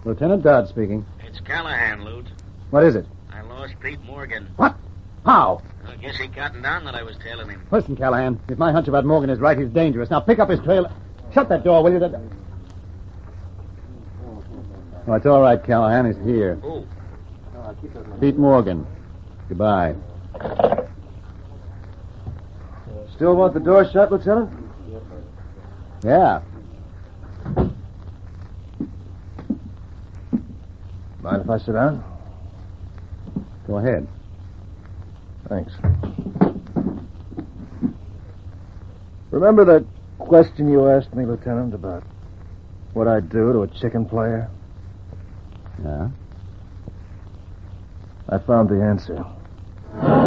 Lieutenant Dodd speaking. It's Callahan, Lute. What is it? I lost Pete Morgan. What? How? I guess he cottoned on that I was tailing him. Listen, Callahan, if my hunch about Morgan is right, he's dangerous. Now pick up his trail. Shut that door, will you? Oh, it's all right, Callahan. He's here. Who? Pete Morgan. Goodbye. Still want the door shut, Lieutenant? Yeah. Mind if I sit down? Go ahead. Thanks. Remember that question you asked me, Lieutenant, about what I'd do to a chicken player? Yeah? I found the answer.